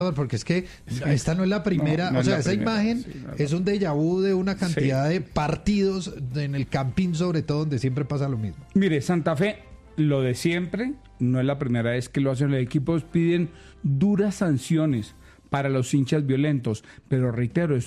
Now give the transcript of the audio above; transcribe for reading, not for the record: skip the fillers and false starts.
Porque es que esta no es la primera, No, no o es sea, la esa primera, imagen sí, no, es un déjà vu de una cantidad Sí. de partidos en el Campín, sobre todo, donde siempre pasa lo mismo. Mire, Santa Fe, lo de siempre, no es la primera vez que lo hacen. Los equipos piden duras sanciones para los hinchas violentos, pero reitero,